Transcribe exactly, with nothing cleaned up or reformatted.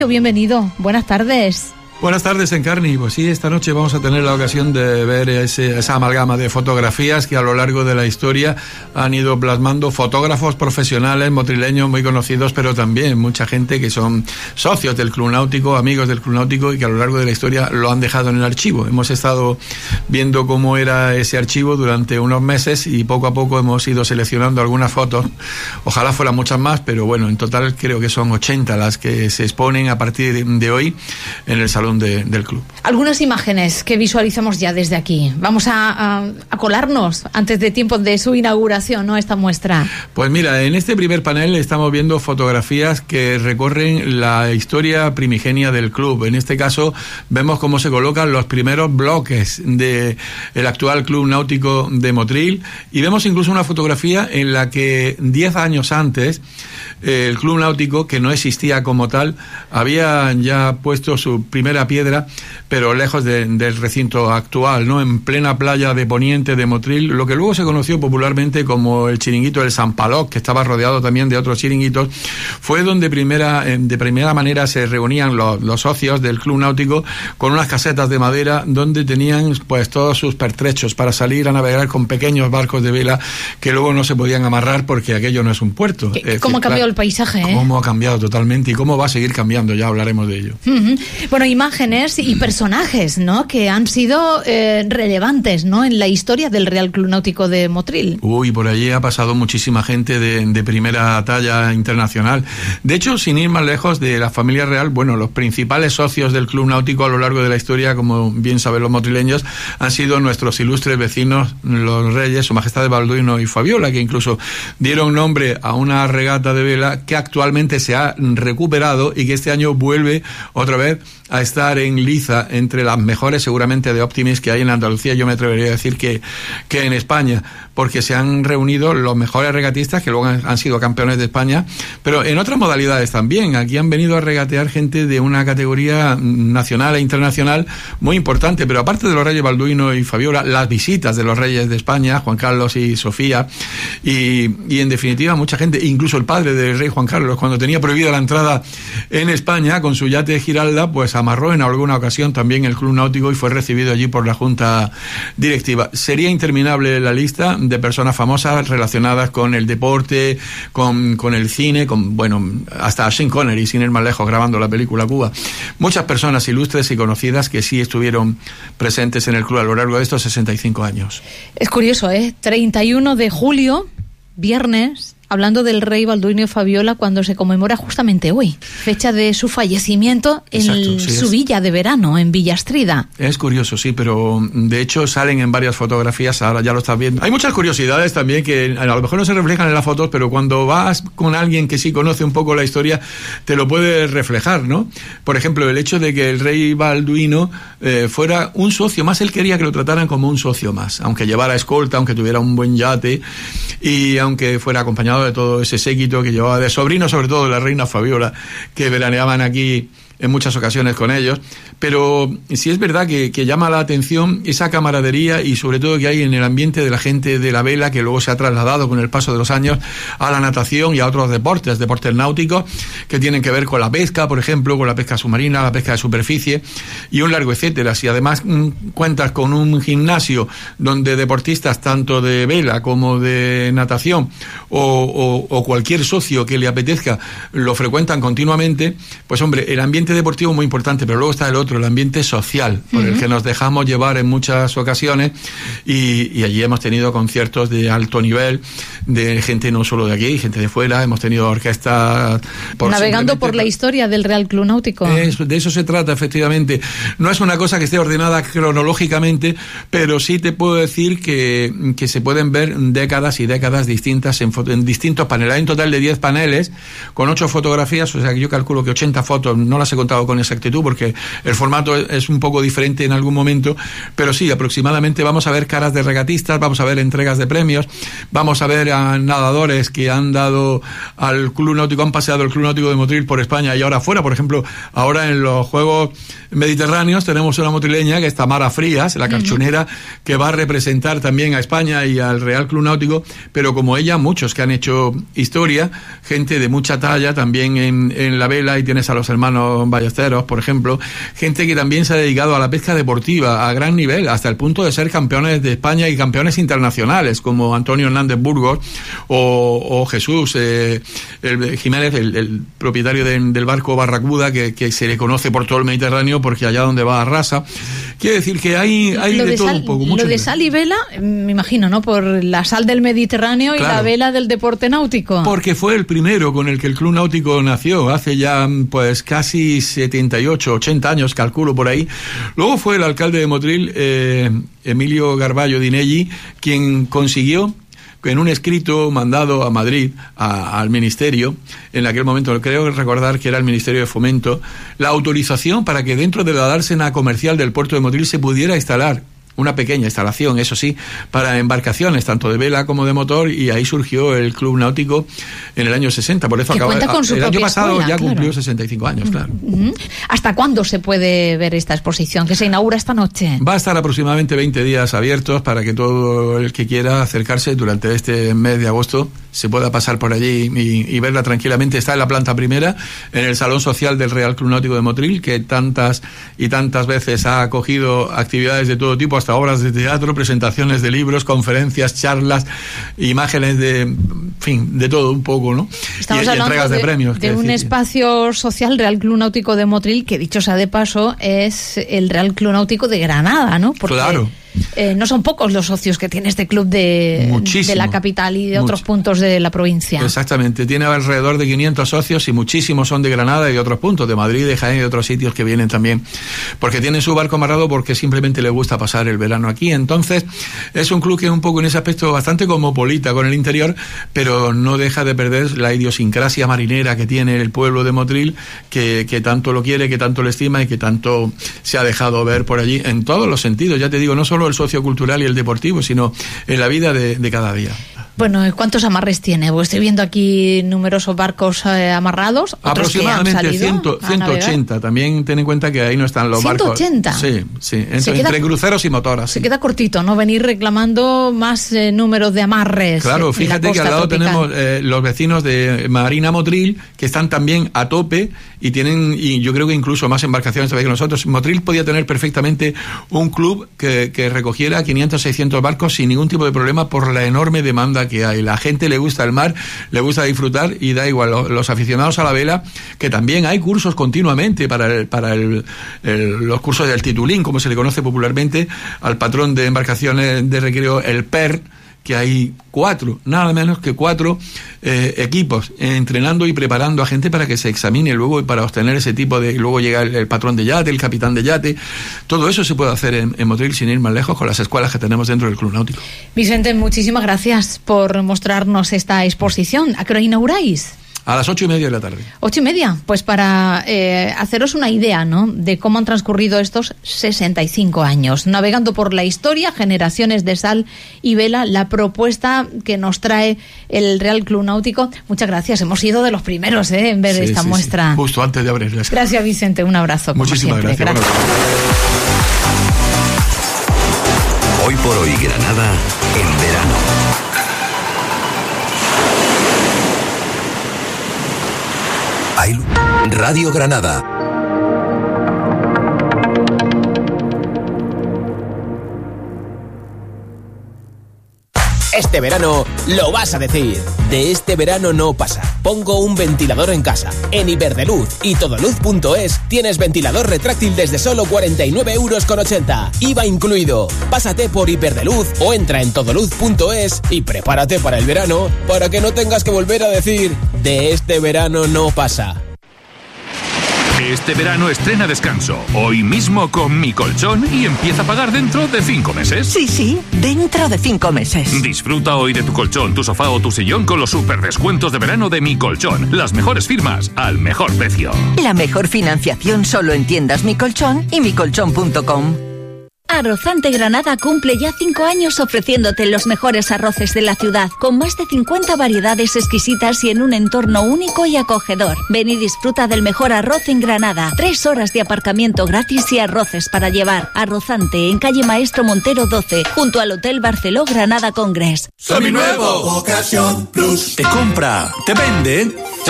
Bienvenido, buenas tardes. Buenas tardes, Encarni. Pues sí, esta noche vamos a tener la ocasión de ver ese, esa amalgama de fotografías que a lo largo de la historia han ido plasmando fotógrafos profesionales motrileños muy conocidos, pero también mucha gente que son socios del Club Náutico, amigos del Club Náutico y que a lo largo de la historia lo han dejado en el archivo. Hemos estado viendo cómo era ese archivo durante unos meses y poco a poco hemos ido seleccionando algunas fotos. Ojalá fueran muchas más, pero bueno, en total creo que son ochenta las que se exponen a partir de, de hoy en el Salón De, del club. Algunas imágenes que visualizamos ya desde aquí. Vamos a, a, a colarnos antes de tiempo de su inauguración, ¿no? Esta muestra. Pues mira, en este primer panel estamos viendo fotografías que recorren la historia primigenia del club. En este caso vemos cómo se colocan los primeros bloques del actual Club Náutico de Motril y vemos incluso una fotografía en la que diez años antes el Club Náutico, que no existía como tal, había ya puesto su primera piedra, pero lejos de, del recinto actual, ¿no? En plena playa de Poniente de Motril, lo que luego se conoció popularmente como el chiringuito del San Paló, que estaba rodeado también de otros chiringuitos, fue donde primera, de primera manera se reunían los, los socios del Club Náutico con unas casetas de madera donde tenían pues todos sus pertrechos para salir a navegar con pequeños barcos de vela que luego no se podían amarrar porque aquello no es un puerto. Es ¿Cómo ha cambiado claro, el paisaje? ¿eh? ¿Cómo ha cambiado totalmente y cómo va a seguir cambiando? Ya hablaremos de ello. Uh-huh. Bueno, imágenes y personajes, ¿no? Que han sido eh, relevantes, ¿no? En la historia del Real Club Náutico de Motril. Uy, por allí ha pasado muchísima gente de, de primera talla internacional. De hecho, sin ir más lejos de la familia real, bueno, los principales socios del Club Náutico a lo largo de la historia, como bien saben los motrileños, han sido nuestros ilustres vecinos, los reyes, Su Majestad Balduino y Fabiola, que incluso dieron nombre a una regata de vela que actualmente se ha recuperado y que este año vuelve otra vez a estar en liza entre las mejores seguramente de Optimis que hay en Andalucía. Yo me atrevería a decir que, que en España, porque se han reunido los mejores regatistas que luego han, han sido campeones de España, pero en otras modalidades también. Aquí han venido a regatear gente de una categoría nacional e internacional muy importante, pero aparte de los reyes Balduino y Fabiola, las visitas de los reyes de España, Juan Carlos y Sofía, y, y en definitiva mucha gente, incluso el padre del rey Juan Carlos, cuando tenía prohibida la entrada en España con su yate Giralda, pues amarró en alguna ocasión también el Club Náutico y fue recibido allí por la Junta Directiva. Sería interminable la lista de personas famosas relacionadas con el deporte, con, con el cine, con, bueno, hasta Sean Connery, sin ir más lejos, grabando la película Cuba. Muchas personas ilustres y conocidas que sí estuvieron presentes en el club a lo largo de estos sesenta y cinco años. Es curioso, ¿eh? treinta y uno de julio, viernes, hablando del rey Balduino y Fabiola, cuando se conmemora justamente hoy, fecha de su fallecimiento en Exacto, sí, su es. villa de verano, en Villastrida. Es curioso, sí, pero de hecho salen en varias fotografías, ahora ya lo estás viendo. Hay muchas curiosidades también que a lo mejor no se reflejan en las fotos, pero cuando vas con alguien que sí conoce un poco la historia, te lo puede reflejar, ¿no? Por ejemplo, el hecho de que el rey Balduino eh, fuera un socio más, él quería que lo trataran como un socio más, aunque llevara escolta, aunque tuviera un buen yate y aunque fuera acompañado de todo ese séquito que llevaba de sobrino, sobre todo de la reina Fabiola, que veraneaban aquí en muchas ocasiones con ellos, pero sí es verdad que, que llama la atención esa camaradería y sobre todo que hay en el ambiente de la gente de la vela, que luego se ha trasladado con el paso de los años a la natación y a otros deportes, deportes náuticos que tienen que ver con la pesca, por ejemplo, con la pesca submarina, la pesca de superficie y un largo etcétera. Si además mm, cuentas con un gimnasio donde deportistas tanto de vela como de natación o, o, o cualquier socio que le apetezca lo frecuentan continuamente, pues hombre, el ambiente deportivo muy importante, pero luego está el otro, el ambiente social, por uh-huh. el que nos dejamos llevar en muchas ocasiones y, y allí hemos tenido conciertos de alto nivel, de gente no solo de aquí, gente de fuera, hemos tenido orquestas... Por Navegando por la historia del Real Club Náutico. Es, de eso se trata, efectivamente. No es una cosa que esté ordenada cronológicamente, pero sí te puedo decir que, que se pueden ver décadas y décadas distintas en, en distintos paneles. Hay un total de diez paneles con ocho fotografías, o sea que yo calculo que ochenta fotos, no las he contado con exactitud porque el formato es un poco diferente en algún momento, pero sí, aproximadamente vamos a ver caras de regatistas, vamos a ver entregas de premios, vamos a ver a nadadores que han dado al Club Náutico, han paseado el Club Náutico de Motril por España y ahora fuera. Por ejemplo, ahora en los Juegos Mediterráneos tenemos una motrileña que es Tamara Frías, la carchonera, uh-huh. que va a representar también a España y al Real Club Náutico, pero como ella, muchos que han hecho historia, gente de mucha talla también en, en la vela, y tienes a los hermanos Ballesteros, por ejemplo, gente que también se ha dedicado a la pesca deportiva a gran nivel, hasta el punto de ser campeones de España y campeones internacionales, como Antonio Hernández Burgos o, o Jesús eh, el, Jiménez, el, el propietario de, del barco Barracuda, que, que se le conoce por todo el Mediterráneo porque allá donde va arrasa. Quiere decir que hay, hay de, de todo sal, un poco. Lo mucho de sal y vela, me imagino, ¿no? Por la sal del Mediterráneo, claro, y la vela del deporte náutico. Porque fue el primero con el que el Club Náutico nació, hace ya pues casi setenta y ocho, ochenta años, calculo por ahí. Luego fue el alcalde de Motril, eh, Emilio Garballo Dinelli, quien consiguió, en un escrito mandado a Madrid, a, al Ministerio, en aquel momento creo recordar que era el Ministerio de Fomento, la autorización para que dentro de la dársena comercial del puerto de Motril se pudiera instalar una pequeña instalación, eso sí, para embarcaciones, tanto de vela como de motor, y ahí surgió el Club Náutico en el año sesenta. Por eso acaba, con su el año pasado escuela, ya claro. cumplió sesenta y cinco años, claro. Uh-huh. ¿Hasta cuándo se puede ver esta exposición, que se inaugura esta noche? Va a estar aproximadamente veinte días abiertos para que todo el que quiera acercarse durante este mes de agosto se pueda pasar por allí y, y verla tranquilamente. Está en la planta primera, en el Salón Social del Real Club Náutico de Motril, que tantas y tantas veces ha acogido actividades de todo tipo, hasta obras de teatro, presentaciones de libros, conferencias, charlas, imágenes de, en fin, de todo un poco, ¿no? Estamos y, y entregas de, de premios. De un decir. espacio social, Real Club Náutico de Motril, que dicho sea de paso, es el Real Club Náutico de Granada, ¿no? Porque claro. Eh, no son pocos los socios que tiene este club de, de la capital y de Mucho. otros puntos de la provincia. Exactamente, tiene alrededor de quinientos socios y muchísimos son de Granada y de otros puntos, de Madrid, de Jaén y de otros sitios que vienen también, porque tienen su barco amarrado porque simplemente les gusta pasar el verano aquí. Entonces es un club que es un poco en ese aspecto bastante cosmopolita con el interior, pero no deja de perder la idiosincrasia marinera que tiene el pueblo de Motril, que, que tanto lo quiere, que tanto lo estima y que tanto se ha dejado ver por allí en todos los sentidos. Ya te digo, no solo el sociocultural y el deportivo, sino en la vida de, de cada día. Bueno, ¿cuántos amarres tiene? Pues estoy viendo aquí numerosos barcos eh, amarrados. Aproximadamente ciento ochenta. También ten en cuenta que ahí no están los ¿ciento ochenta? barcos. Sí, sí. Entre, queda, entre cruceros y motoras. Se sí. queda cortito, ¿no? Venir reclamando más eh, números de amarres. Claro, fíjate que al lado tropical. tenemos eh, los vecinos de Marina Motril, que están también a tope y tienen, y yo creo que incluso más embarcaciones todavía que nosotros. Motril podía tener perfectamente un club que, que recogiera quinientos, seiscientos barcos sin ningún tipo de problema por la enorme demanda que hay. La gente le gusta el mar, le gusta disfrutar y da igual. Los aficionados a la vela, que también hay cursos continuamente para el, para el, el, los cursos del titulín, como se le conoce popularmente al patrón de embarcaciones de recreo, el P E R, que hay cuatro, nada menos que cuatro eh, equipos eh, entrenando y preparando a gente para que se examine luego y para obtener ese tipo de... Luego llega el, el patrón de yate, el capitán de yate. Todo eso se puede hacer en, en Motril sin ir más lejos con las escuelas que tenemos dentro del Club Náutico. Vicente, muchísimas gracias por mostrarnos esta exposición. ¿A qué hora inauguráis? A las ocho y media de la tarde. Ocho y media, pues para eh, haceros una idea, ¿no?, de cómo han transcurrido estos sesenta y cinco años. Navegando por la historia, generaciones de sal y vela, la propuesta que nos trae el Real Club Náutico. Muchas gracias, hemos sido de los primeros ¿eh? en ver sí, esta sí, muestra. Sí. Justo antes de abrirles. Gracias, Vicente, un abrazo. Muchísimas como gracias. gracias. Hoy por hoy Granada en verano. Radio Granada. Este verano lo vas a decir. De este verano no pasa. Pongo un ventilador en casa. En Iberdrola y Todoluz punto es tienes ventilador retráctil desde solo cuarenta y nueve euros con ochenta. I V A incluido. Pásate por Iberdrola o entra en Todoluz punto es y prepárate para el verano para que no tengas que volver a decir de este verano no pasa. Este verano estrena descanso, hoy mismo con Mi Colchón y empieza a pagar dentro de cinco meses. Sí, sí, dentro de cinco meses. Disfruta hoy de tu colchón, tu sofá o tu sillón con los super descuentos de verano de Mi Colchón. Las mejores firmas al mejor precio. La mejor financiación solo en tiendas Mi Colchón y mi colchón punto com. Arrozante Granada cumple ya cinco años ofreciéndote los mejores arroces de la ciudad, con más de cincuenta variedades exquisitas y en un entorno único y acogedor. Ven y disfruta del mejor arroz en Granada. Tres horas de aparcamiento gratis y arroces para llevar. Arrozante en calle Maestro Montero doce, junto al Hotel Barceló Granada Congress. Seminuevo, Ocasión Plus. Te compra, te vende.